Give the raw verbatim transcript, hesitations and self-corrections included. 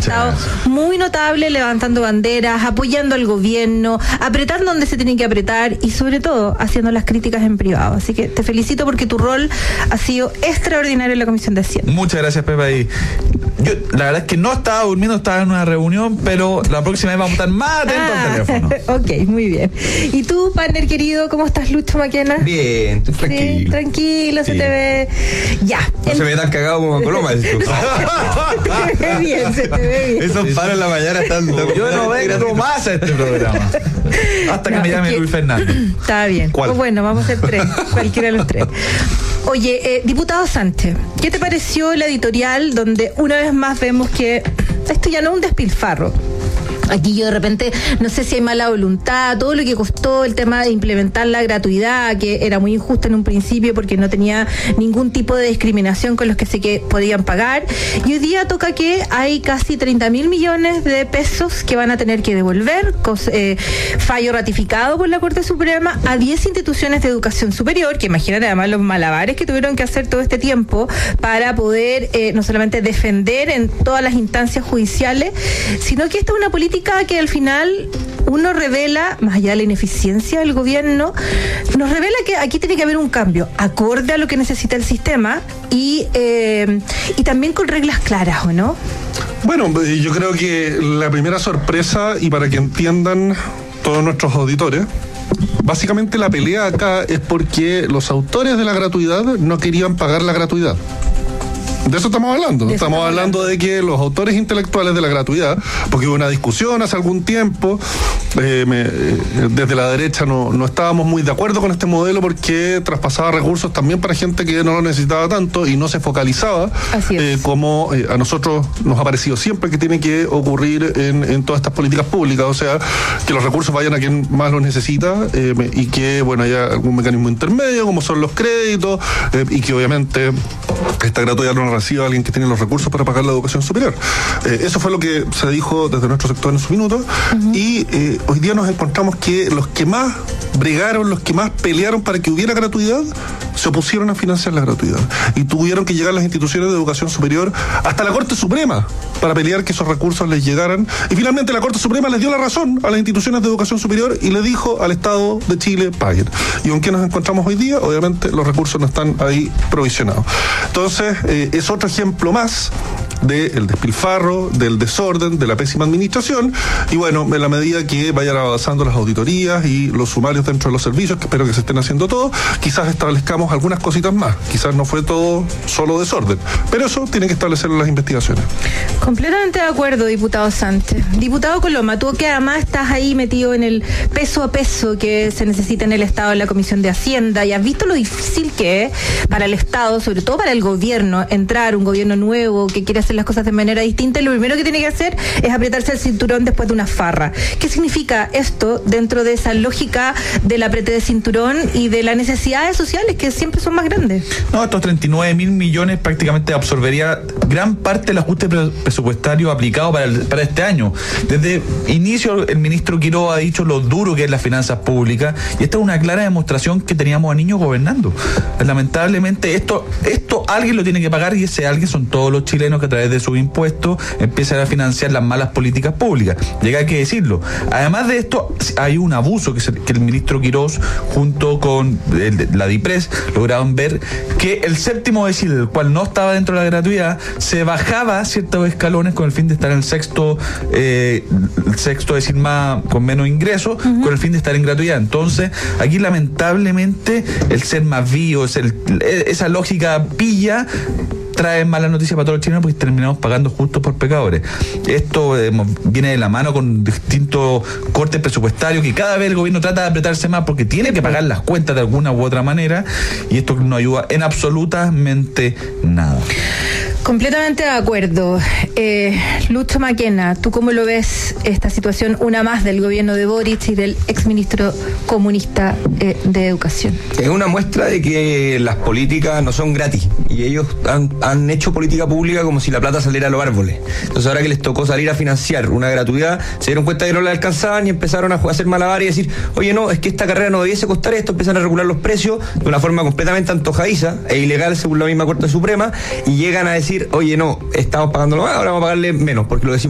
estado muy notable, levantando banderas, apoyando al gobierno, apretando donde se tiene que apretar y sobre todo haciendo las críticas en privado. Así que te felicito porque tu rol ha sido extraordinario en la Comisión de Hacienda. Muchas gracias, Pepa. Y yo, la verdad es que no estaba durmiendo, estaba en una reunión, pero la próxima vez vamos a estar más atentos ah, al teléfono. Ok, muy bien. ¿Y tú, partner querido, cómo estás, Lucho Maquena? Bien, estoy tranquilo. Sí, tranquilo, sí. Se te ve... Ya. No el... se ve tan cagado como a Coloma. Se te ve bien, se te ve bien. Esos paros en la mañana están... Yo no vengo más a este programa. Hasta que no, me llame que... Luis Fernández. Está bien. ¿Cuál? Pues bueno, vamos a hacer tres. Cualquiera de los tres. Oye, eh, diputado Sánchez, ¿qué te pareció la editorial donde una vez más vemos que esto ya no es un despilfarro? Aquí yo de repente, no sé si hay mala voluntad, todo lo que costó el tema de implementar la gratuidad, que era muy injusta en un principio porque no tenía ningún tipo de discriminación con los que se que podían pagar. Y hoy día toca que hay casi treinta mil millones de pesos que van a tener que devolver, cos, eh, fallo ratificado por la Corte Suprema, a diez instituciones de educación superior, que imagínate además los malabares que tuvieron que hacer todo este tiempo para poder eh, no solamente defender en todas las instancias judiciales, sino que esta es una política que al final uno revela, más allá de la ineficiencia del gobierno, nos revela que aquí tiene que haber un cambio acorde a lo que necesita el sistema y, eh, y también con reglas claras, ¿o no? Bueno, yo creo que la primera sorpresa, y para que entiendan todos nuestros auditores, básicamente la pelea acá es porque los autores de la gratuidad no querían pagar la gratuidad. De eso estamos hablando. Estamos, estamos hablando, hablando de que los autores intelectuales de la gratuidad, porque hubo una discusión hace algún tiempo, eh, me, eh, desde la derecha no, no estábamos muy de acuerdo con este modelo porque traspasaba recursos también para gente que no lo necesitaba tanto y no se focalizaba eh, como eh, a nosotros nos ha parecido siempre que tiene que ocurrir en, en todas estas políticas públicas, o sea, que los recursos vayan a quien más los necesita eh, y que, bueno, haya algún mecanismo intermedio como son los créditos eh, y que obviamente esta gratuidad no reciba a alguien que tiene los recursos para pagar la educación superior. Eh, eso fue lo que se dijo desde nuestro sector en su minuto. Uh-huh. Y eh, hoy día nos encontramos que los que más bregaron, los que más pelearon para que hubiera gratuidad, se opusieron a financiar la gratuidad. Y tuvieron que llegar las instituciones de educación superior hasta la Corte Suprema para pelear que esos recursos les llegaran. Y finalmente la Corte Suprema les dio la razón a las instituciones de educación superior y le dijo al Estado de Chile, paguen. ¿Y con qué nos encontramos hoy día? Obviamente los recursos no están ahí provisionados. Entonces, eh, es otro ejemplo más del despilfarro, del desorden, de la pésima administración, y bueno, en la medida que vayan avanzando las auditorías y los sumarios dentro de los servicios, que espero que se estén haciendo todo, quizás establezcamos algunas cositas más, quizás no fue todo solo desorden, pero eso tiene que establecerlo las investigaciones. Completamente de acuerdo, diputado Sánchez. Diputado Coloma, tú que además estás ahí metido en el peso a peso que se necesita en el Estado, en la Comisión de Hacienda, y has visto lo difícil que es para el Estado, sobre todo para el gobierno, entrar, un gobierno nuevo que quiere hacer las cosas de manera distinta, y lo primero que tiene que hacer es apretarse el cinturón después de una farra. ¿Qué significa esto dentro de esa lógica del apriete de cinturón y de las necesidades sociales que siempre son más grandes? No, estos treinta y nueve mil millones prácticamente absorbería gran parte del ajuste presupuestario aplicado para, el, para este año. Desde inicio el ministro Quiroga ha dicho lo duro que es las finanzas públicas, y esta es una clara demostración que teníamos a niños gobernando. Lamentablemente esto, esto alguien lo tiene que pagar, y ese alguien son todos los chilenos que a través de sus impuestos empiezan a financiar las malas políticas públicas. Llega hay que decirlo. Además de esto, hay un abuso que, se, que el ministro Quirós junto con el, la DIPRES lograron ver que el séptimo decil, el cual no estaba dentro de la gratuidad, se bajaba ciertos escalones con el fin de estar en el sexto eh, el sexto decil más con menos ingresos, uh-huh, con el fin de estar en gratuidad. Entonces, aquí lamentablemente el ser más vivo, es el, esa lógica pilla trae malas noticias para todos los chilenos porque terminamos pagando justos por pecadores. Esto eh, viene de la mano con distintos cortes presupuestarios que cada vez el gobierno trata de apretarse más porque tiene que pagar las cuentas de alguna u otra manera, y esto no ayuda en absolutamente nada. Completamente de acuerdo. Eh, Lucho Maquena, ¿tú cómo lo ves esta situación, una más del gobierno de Boric y del exministro comunista eh, de Educación? Es una muestra de que las políticas no son gratis, y ellos han, han hecho política pública como si la plata saliera a los árboles. Entonces ahora que les tocó salir a financiar una gratuidad, se dieron cuenta que no la alcanzaban y empezaron a hacer malabares y decir, oye, no, es que esta carrera no debiese costar esto, empiezan a regular los precios de una forma completamente antojadiza e ilegal según la misma Corte Suprema, y llegan a decir, oye, no, estamos pagándolo más, ahora vamos a pagarle menos, porque lo decimos